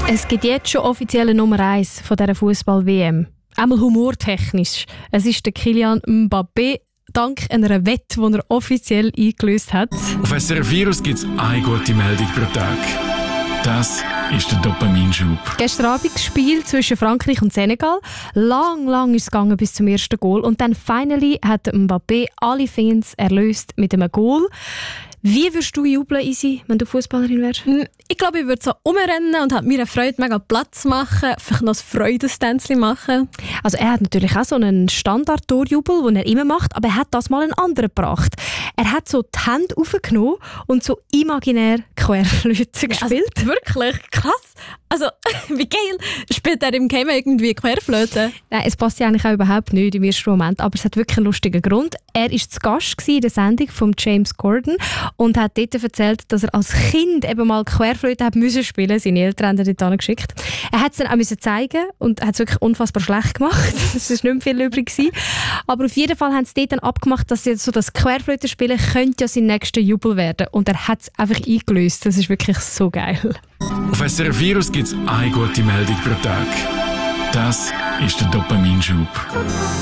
Es gibt jetzt schon offizielle Nummer 1 von dieser Fußball-WM. Einmal humortechnisch. Es ist der Kylian Mbappé, dank einer Wette, die er offiziell eingelöst hat. Auf SRF Virus gibt es eine gute Meldung pro Tag. Das ist der Dopaminschub. Gestern Abend das Spiel zwischen Frankreich und Senegal. Lang ist es gegangen bis zum ersten Goal. Und dann finally hat Mbappé alle Fans erlöst mit einem Goal. Wie würdest du jubeln, Isi, wenn du Fußballerin wärst? Ich glaube, ich würde so rumrennen und mir eine Freude mega Platz machen, vielleicht noch ein Freudestänzchen machen. Also er hat natürlich auch so einen Standard-Torjubel, den er immer macht, aber er hat das mal einen anderen gebracht. Er hat so die Hände aufgenommen und so imaginär Querflöte gespielt. Also, wirklich? Krass. Also, wie geil. Spielt er im Game irgendwie Querflöte? Nein, es passt ja eigentlich auch überhaupt nicht im ersten Moment, aber es hat wirklich einen lustigen Grund. Er war zu Gast in der Sendung von James Corden und hat dort erzählt, dass er als Kind eben mal Querflöte hat müssen spielen. Seine Eltern haben ihn dort geschickt. Er hat es dann auch müssen zeigen und hat es wirklich unfassbar schlecht gemacht. Es war nicht mehr viel übrig gewesen. Aber auf jeden Fall haben sie dort dann abgemacht, dass jetzt so das Querflöte spielen könnte ja sein nächster Jubel werden. Und er hat es einfach eingelöst. Das ist wirklich so geil. Auf SRF Virus gibt es eine gute Meldung pro Tag. Das ist der Dopaminschub.